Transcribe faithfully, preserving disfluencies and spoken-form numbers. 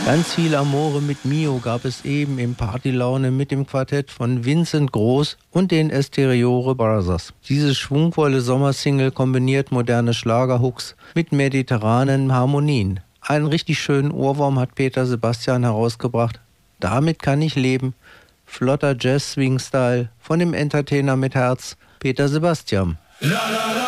Ganz viel Amore mit Mio gab es eben im Partylaune mit dem Quartett von Vincent Groß und den Esteriore Brothers. Diese schwungvolle Sommersingle kombiniert moderne Schlagerhooks mit mediterranen Harmonien. Einen richtig schönen Ohrwurm hat Peter Sebastian herausgebracht. Damit kann ich leben. Flotter Jazz-Swing-Style von dem Entertainer mit Herz, Peter Sebastian.